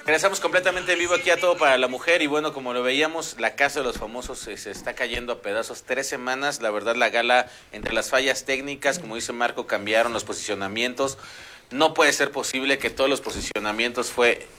Regresamos completamente en vivo aquí a Todo para la Mujer y bueno, como lo veíamos, la Casa de los Famosos se está cayendo a pedazos. 3 semanas, la verdad la gala, entre las fallas técnicas, como dice Marco, cambiaron los posicionamientos. No puede ser posible que todos los posicionamientos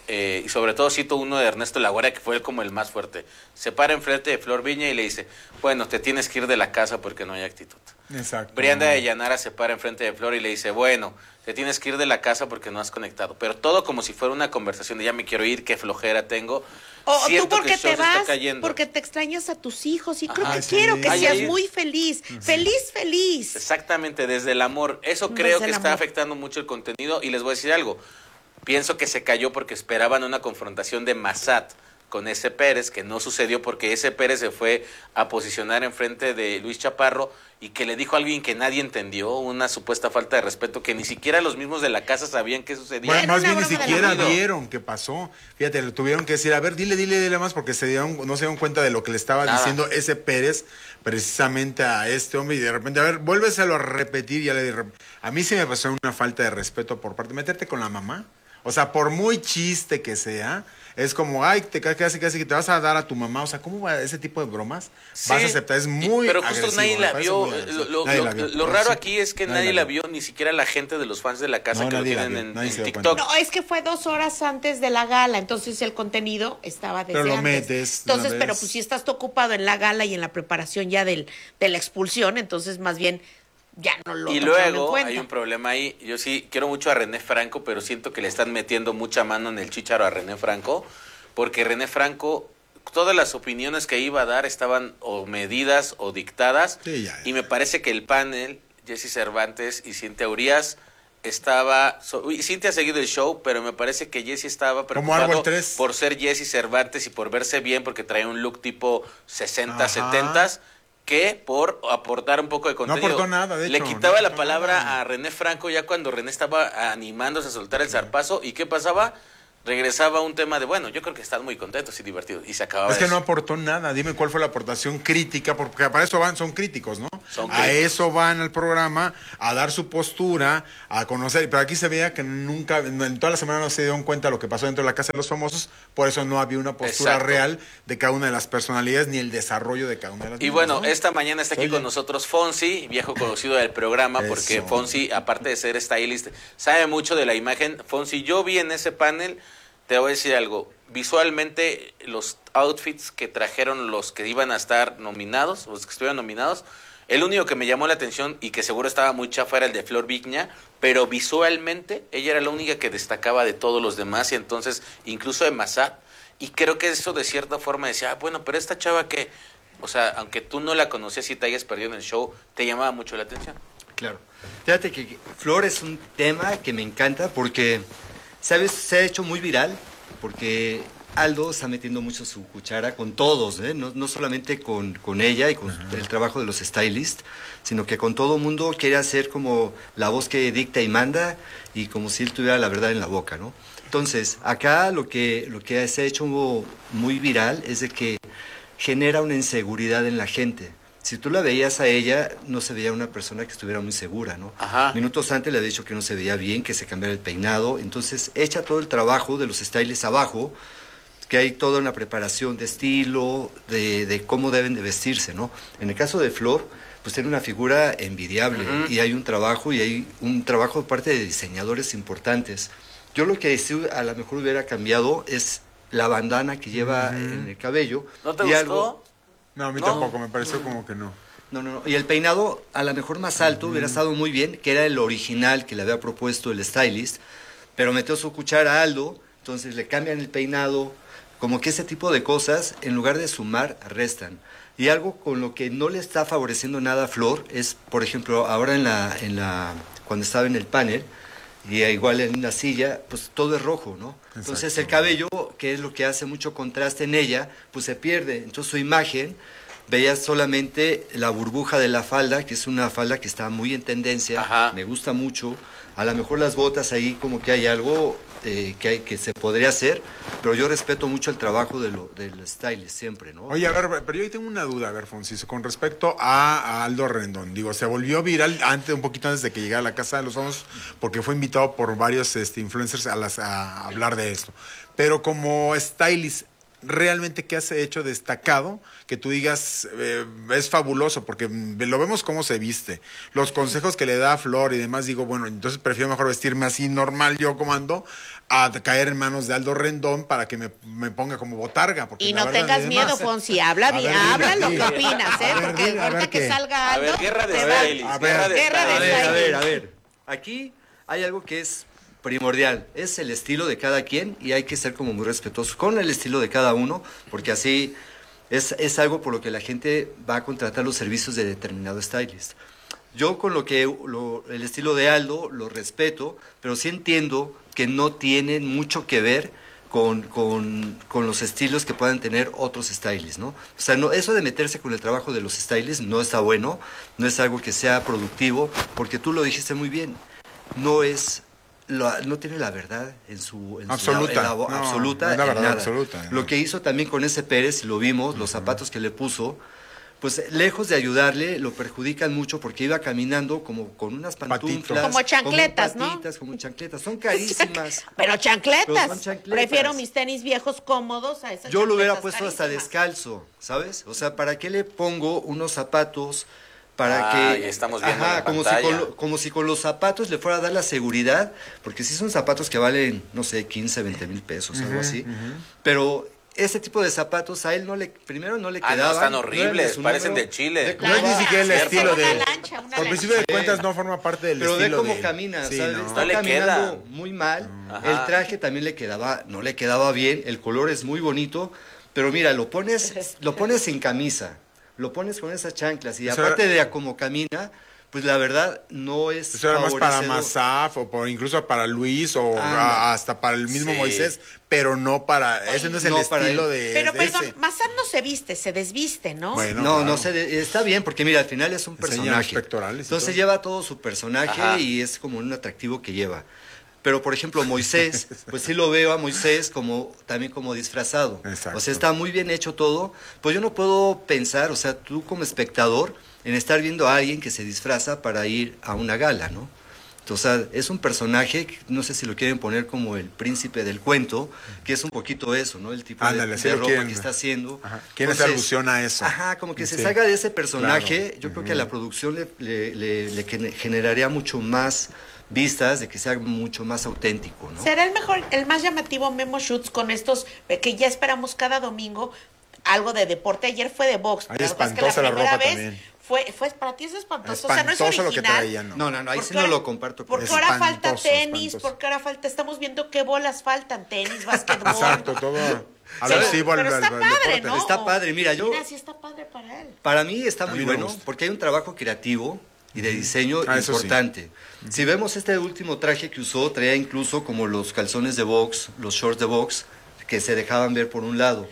y sobre todo cito uno de Ernesto La Guardia, que fue como el más fuerte. Se para enfrente de Flor Viña y le dice, bueno, te tienes que ir de la casa porque no hay actitud. Exacto. Brianda de Llanara se para enfrente de Flor y le dice, bueno, te tienes que ir de la casa porque no has conectado. Pero todo como si fuera una conversación de ya me quiero ir, qué flojera tengo. O tú Siento que porque el show te se está vas, cayendo. porque te extrañas a tus hijos y creo Ajá, que sí. quiero que Ay, seas ay. muy feliz, feliz. Exactamente, desde el amor. Eso Desde creo que el está amor. afectando mucho el contenido y les voy a decir algo. Pienso que se cayó porque esperaban una confrontación de Massat con ese Pérez, que no sucedió porque ese Pérez se fue a posicionar enfrente de Luis Chaparro y que le dijo a alguien que nadie entendió, una supuesta falta de respeto que ni siquiera los mismos de la casa sabían qué sucedía. Bueno, Era más una bien ni broma de siquiera la vida. vieron qué pasó. Fíjate, le tuvieron que decir, a ver, dile más, porque no se dieron cuenta de lo que le estaba Nada. diciendo ese Pérez precisamente a este hombre. Y de repente, a ver, vuélveselo a repetir. Ya le dije, a mí sí me pasó una falta de respeto por parte, meterte con la mamá. O sea, por muy chiste que sea, es como, ay, casi que te vas a dar a tu mamá. O sea, ¿cómo va ese tipo de bromas? Sí, Vas a aceptar, es muy pero justo agresivo, nadie me la parece vio. muy agresivo. Lo Nadie la vio. lo raro Sí, aquí es que nadie la vio, ni siquiera la gente de los fans de la casa No, que lo nadie la tienen vio, nadie en se dio TikTok. cuenta. No, es que fue 2 horas antes de la gala, entonces el contenido estaba desde Pero lo antes. metes de una Entonces, pero vez. pues si estás tú ocupado en la gala y en la preparación ya de la expulsión, entonces más bien ya no lo Y tomaron en luego cuenta. hay un problema ahí. Yo sí quiero mucho a René Franco, pero siento que le están metiendo mucha mano en el chícharo a René Franco, porque René Franco, todas las opiniones que iba a dar estaban o medidas o dictadas. Sí, ya. Y me parece que el panel, Jesse Cervantes y Cintia Urias, estaba... Cintia ha seguido el show, pero me parece que Jesse estaba Como Árbol preocupado 3. por ser Jesse Cervantes y por verse bien, porque traía un look tipo 60, Ajá. 70 que por aportar un poco de contenido. aportó nada, de Le hecho, quitaba no la aportó palabra nada. a René Franco ya cuando René estaba animándose a soltar el zarpazo. ¿Y qué pasaba? Regresaba un tema de, bueno, yo creo que están muy contentos y divertidos. Y se acababa Es que eso. no aportó nada. Dime cuál fue la aportación crítica, porque para eso son críticos, ¿no? Son a críticos. eso van al programa, a dar su postura, a conocer. Pero aquí se veía que nunca, en toda la semana no se dieron cuenta de lo que pasó dentro de la Casa de los Famosos, por eso no había una postura Exacto. real de cada una de las personalidades ni el desarrollo de cada una de las Y mismas, bueno, ¿no? esta mañana está aquí Oye. con nosotros Fonsi, viejo conocido del programa, porque Eso. Fonsi, aparte de ser stylist, sabe mucho de la imagen. Fonsi, yo vi en ese panel, te voy a decir algo, visualmente los outfits que trajeron los que iban a estar nominados, los que estuvieron nominados, el único que me llamó la atención y que seguro estaba muy chafa era el de Flor Viña, pero visualmente ella era la única que destacaba de todos los demás y entonces incluso de Massat, y creo que eso de cierta forma decía, bueno, pero esta chava que, o sea, aunque tú no la conocías y te hayas perdido en el show, te llamaba mucho la atención. Claro. Fíjate que Flor es un tema que me encanta porque, ¿sabes? Se ha hecho muy viral porque Aldo está metiendo mucho su cuchara con todos, ¿eh? No solamente con ella y con el trabajo de los stylists, sino que con todo mundo quiere hacer como la voz que dicta y manda y como si él tuviera la verdad en la boca, ¿no? Entonces, acá lo que se ha hecho muy viral es de que genera una inseguridad en la gente. Si tú la veías a ella, no se veía una persona que estuviera muy segura, ¿no? Ajá. Minutos antes le había dicho que no se veía bien, que se cambiara el peinado. Entonces, echa todo el trabajo de los stylists abajo, que hay toda una preparación de estilo, de cómo deben de vestirse, ¿no? En el caso de Flor, pues tiene una figura envidiable y hay un trabajo de parte de diseñadores importantes. Yo lo que sí a lo mejor hubiera cambiado es la bandana que lleva en el cabello. ¿No te y gustó? algo- No, a mí No. tampoco, me pareció como que no. No. Y el peinado, a lo mejor más alto, hubiera estado muy bien, que era el original que le había propuesto el stylist, pero metió su cuchara a Aldo, entonces le cambian el peinado, como que ese tipo de cosas, en lugar de sumar, restan. Y algo con lo que no le está favoreciendo nada a Flor es, por ejemplo, ahora cuando estaba en el panel, y igual en la silla, pues todo es rojo, ¿no? Entonces Exacto. el cabello, que es lo que hace mucho contraste en ella, pues se pierde. Entonces su imagen, veías solamente la burbuja de la falda, que es una falda que está muy en tendencia, Ajá. me gusta mucho. A lo mejor las botas ahí como que hay algo que se podría hacer, pero yo respeto mucho el trabajo del stylist siempre, ¿no? Oye, a ver, pero yo tengo una duda, a ver, Fonciso, con respecto a Aldo Rendón. Digo, se volvió viral un poquito antes de que llegara a la Casa de los Famosos, porque fue invitado por varios influencers a hablar de esto. Pero como stylist, realmente qué has hecho destacado que tú digas es fabuloso, porque lo vemos cómo se viste, los consejos que le da a Flor y demás, digo, bueno, entonces prefiero mejor vestirme así normal yo como ando, a caer en manos de Aldo Rendón para que me ponga como botarga. Porque Y la no verdad, tengas además, miedo, Fonsi, habla ver, bien, dime, habla lo sí. que opinas, A ver, porque dime, a ver ahorita que qué. salga A Aldo, ver, guerra de te va- stylists. a ver, Guerra de guerra de stylists. A ver. Aquí hay algo que es primordial, es el estilo de cada quien y hay que ser como muy respetuosos con el estilo de cada uno, porque así es algo por lo que la gente va a contratar los servicios de determinado stylist. Yo con el estilo de Aldo lo respeto, pero sí entiendo que no tienen mucho que ver con los estilos que puedan tener otros stylists, ¿no? O sea, eso de meterse con el trabajo de los stylists no está bueno, no es algo que sea productivo, porque tú lo dijiste muy bien, no tiene la verdad en su Absoluta. no, no absoluta es la en verdad nada. absoluta, ¿no? Lo que hizo también con ese Pérez, lo vimos, los zapatos que le puso, pues lejos de ayudarle, lo perjudican mucho porque iba caminando como con unas pantuflas. Como chancletas, ¿no? Como chancletas, son carísimas. Pero chancletas. Pero son chancletas. Prefiero mis tenis viejos cómodos a esas Yo lo hubiera chancletas puesto hasta carísimas. descalzo, ¿sabes? O sea, ¿para qué le pongo unos zapatos para Ah, que... ya estamos viendo en la como pantalla. como si con los zapatos le fuera a dar la seguridad, porque sí son zapatos que valen, no sé, 15, 20 mil pesos, algo así, pero... Ese tipo de zapatos a él primero no le Ah, no, quedaban. están no eran horribles, su parecen número de Chile. No es ni siquiera el Lancha, estilo de... una lancha, una Por principio de lancha. cuentas no forma parte del Pero ve estilo cómo de... camina, Sí, ¿sabes? no. Está No le caminando queda. muy mal. Ajá. El traje también no le quedaba bien. El color es muy bonito. Pero mira, lo pones sin camisa. Lo pones con esas chanclas. Y Eso aparte de a cómo camina, pues la verdad no es Eso era más para favorecedor. Masaf o incluso para Luis o Ah, hasta para el mismo sí. Moisés, pero no para... Ese no es el No para estilo él. de... Pero de perdón, ese. Massad no se viste, se desviste, ¿no? Bueno, No, claro. no sé, está bien, porque mira, al final es un Enseña personaje. los pectorales y Entonces todo. lleva todo su personaje Ajá. y es como un atractivo que lleva. Pero, por ejemplo, Moisés, pues sí lo veo a Moisés también como disfrazado. Exacto. O sea, está muy bien hecho todo. Pues yo no puedo pensar, o sea, tú como espectador, en estar viendo a alguien que se disfraza para ir a una gala, ¿no? Entonces, o sea, es un personaje, no sé si lo quieren poner como el príncipe del cuento, que es un poquito eso, ¿no? El tipo Ándale, sí de lo ropa quieren. que está haciendo. Ajá. ¿Quién hace alusión a eso? Ajá, como que se Sí. salga de ese personaje. Claro. Yo creo que a la producción le generaría mucho más vistas, de que sea mucho más auténtico, ¿no? Será el más llamativo Memo Shoots con estos que ya esperamos cada domingo algo de deporte. Ayer fue de box. Ay, pero es que espantosa la primera ropa vez también. fue para ti es espantoso. O sea, no es Espantoso original. lo que traía, ¿no? No, ahí Porque sí no ahora- lo comparto. Porque Es ahora falta espantoso, tenis, espantoso. porque ahora estamos viendo qué bolas faltan, tenis, básquetbol. Exacto, todo Pero alusivo al está al padre, deporte. ¿no? Está padre, mira, sí está padre para él. Para mí está A muy mí me bueno gusta. porque hay un trabajo creativo y de diseño Ah, eso sí. importante. Si vemos este último traje que usó, traía incluso como los calzones de box, los shorts de box, que se dejaban ver por un lado.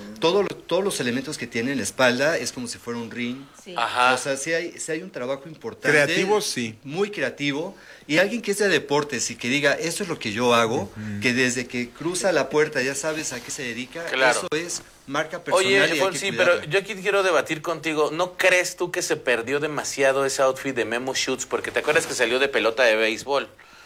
Todos los elementos que tiene en la espalda es como si fuera un ring. Sí. Ajá. O sea, sí hay un trabajo importante. Creativo, sí. Muy creativo. Y alguien que es de deportes y que diga, esto es lo que yo hago, que desde que cruza la puerta ya sabes a qué se dedica, Claro. eso es marca personal. y Oye, hay que Fonsi, pero cuidarla. yo aquí quiero debatir contigo. ¿No crees tú que se perdió demasiado ese outfit de Memo Shoots? Porque te acuerdas que salió de pelota de béisbol.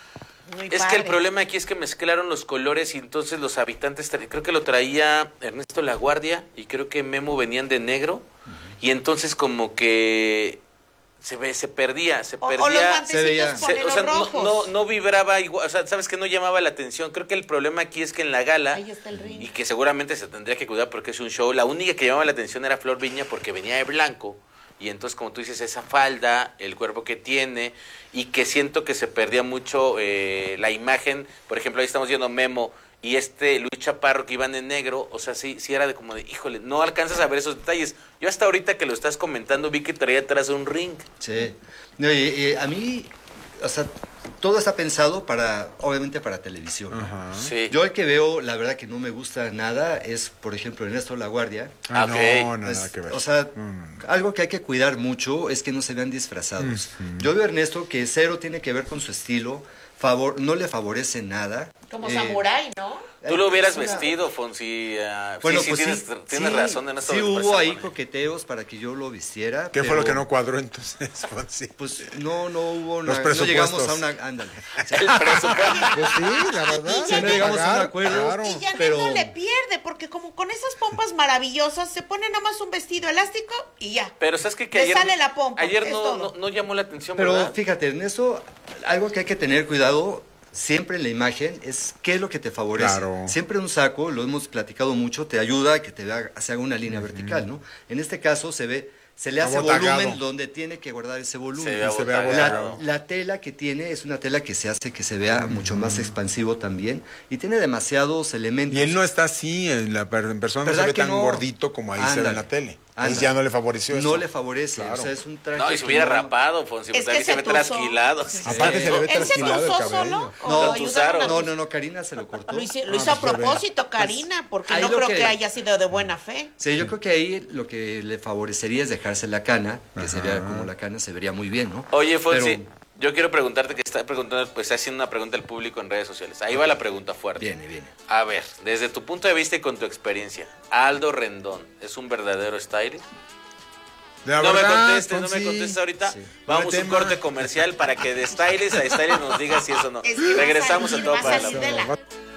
Muy Es que padre. el problema aquí es que mezclaron los colores y entonces los habitantes, creo que lo traía Ernesto Laguardia y creo que Memo venían de negro y entonces como que se perdía. O los se veía- guantecitos Se- ponen o sea, los rojos. no vibraba igual, o sea, sabes que no llamaba la atención. Creo que el problema aquí es que en la gala, Ahí está el ring. y que seguramente se tendría que cuidar porque es un show, la única que llamaba la atención era Flor Viña porque venía de blanco. Y entonces, como tú dices, esa falda, el cuerpo que tiene, y que siento que se perdía mucho la imagen. Por ejemplo, ahí estamos viendo Memo y Luis Chaparro que iban en negro. O sea, sí era de como de, híjole, no alcanzas a ver esos detalles. Yo hasta ahorita que lo estás comentando vi que traía atrás un ring. Sí. No, a mí, o sea, todo está pensado obviamente para televisión. ¿no? Ajá. Sí. Yo el que veo, la verdad que no me gusta nada, es, por ejemplo, Ernesto Laguardia. Ah, Ok. no, Es- nada que ver. O sea, No. algo que hay que cuidar mucho es que no se vean disfrazados. Yo veo a Ernesto que cero tiene que ver con su estilo, no le favorece nada. Como samurái, ¿no? Tú lo hubieras Es una- vestido, Fonsi. Bueno, sí, pues tienes razón en esto. Sí de hubo expresar, ahí bueno. coqueteos para que yo lo vistiera. ¿Qué fue lo pero, que no cuadró entonces, Fonsi? Pues no hubo Los no llegamos a presupuestos. una... Ándale. El presupuesto. Pues sí, la verdad. Y ya hay no que llegamos a un pagar, acuerdo. claro. Y Janet pero- no le pierde, porque como con esas pompas maravillosas, se pone nada más un vestido elástico y ya. Pero ¿sabes qué? Que Le ayer, sale la pompa, ayer es no, todo. no llamó la atención, Pero ¿verdad? fíjate, en eso, algo que hay que tener cuidado siempre en la imagen es qué es lo que te favorece. Claro. Siempre un saco, lo hemos platicado mucho, te ayuda a que se haga una línea vertical, ¿no? En este caso se le hace Abotagado. volumen donde tiene que guardar ese volumen. Se ve se ve abotagado. abotagado. La tela que tiene es una tela que se hace que se vea mucho más expansivo también y tiene demasiados elementos. Y él no está así, en persona no se ¿Verdad ve que tan no? gordito como ahí se ve en Ándale, la tele. ándale. Entonces ya no le favoreció eso. No le favorece, Claro. o sea, es un traje No, y se que hubiera no- rapado, Fonsi, Es porque que ahí se se ve tusó. trasquilado. Aparte se le ve ¿Él se trasquilado el cruzó cabello. solo? ¿O No, ayudaron a No, Karina se lo cortó. Lo hizo, Ah, a pues, propósito, Karina, porque ahí no lo creo que- que haya sido de buena fe. Sí, yo creo que ahí lo que le favorecería es dejarse la cana, que se vea como la cana, se vería muy bien, ¿no? Oye, Fonsi, Pero yo quiero preguntarte, que está preguntando, pues está haciendo una pregunta al público en redes sociales. Ahí va la pregunta fuerte. viene. A ver, desde tu punto de vista y con tu experiencia, ¿Aldo Rendón es un verdadero stylist? La No me verdad, contestes, no me Fonsi. contestes ahorita. Sí. Vamos No hay a un tema. corte comercial para que de stylist a stylist nos diga si eso o no. Es que va a Regresamos salir, a todo va a para salir la... de la-